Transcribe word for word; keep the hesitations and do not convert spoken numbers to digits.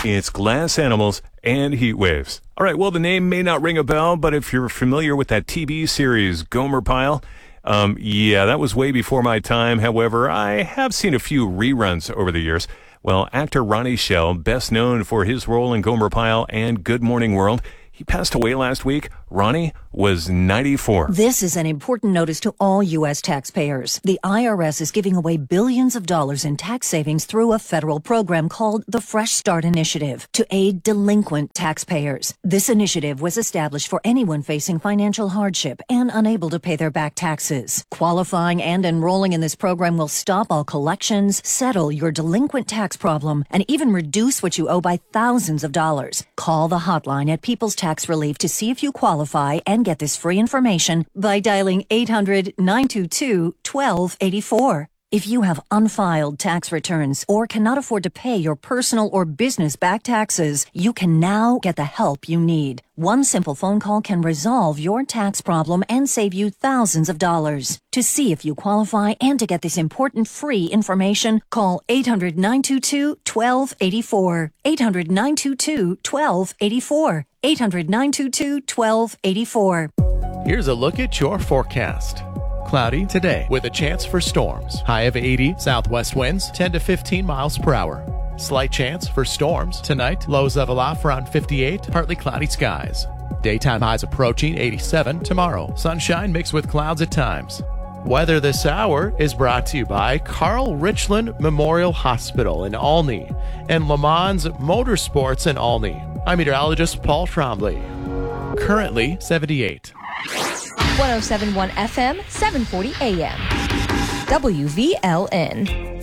It's glass animals and heat waves. All right, well, the name may not ring a bell, but if you're familiar with that T V series, Gomer Pyle, um, yeah, that was way before my time. However, I have seen a few reruns over the years. Well, actor Ronnie Shell, best known for his role in Gomer Pyle and Good Morning World, he passed away last week. Ronnie was ninety-four. This is an important notice to all U S taxpayers. The I R S is giving away billions of dollars in tax savings through a federal program called the Fresh Start Initiative to aid delinquent taxpayers. This initiative was established for anyone facing financial hardship and unable to pay their back taxes. Qualifying and enrolling in this program will stop all collections, settle your delinquent tax problem, and even reduce what you owe by thousands of dollars. Call the hotline at People's Tax Relief to see if you qualify and get this free information by dialing eight hundred, nine two two, one two eight four. If you have unfiled tax returns or cannot afford to pay your personal or business back taxes, you can now get the help you need. One simple phone call can resolve your tax problem and save you thousands of dollars. To see if you qualify and to get this important free information, call eight hundred, nine two two, one two eight four. eight hundred, nine two two, one two eight four. eight hundred, nine two two, one two eight four. Here's a look at your forecast. Cloudy today with a chance for storms. High of eighty, southwest winds ten to fifteen miles per hour. Slight chance for storms tonight. Lows level off around fifty-eight, partly cloudy skies. Daytime highs approaching eighty-seven. Tomorrow, sunshine mixed with clouds at times. Weather this hour is brought to you by Carl Richland Memorial Hospital in Olney and Le Mans Motorsports in Olney. I'm meteorologist Paul Trombley. Currently seventy-eight. one oh seven point one F M, seven forty A M. W V L N.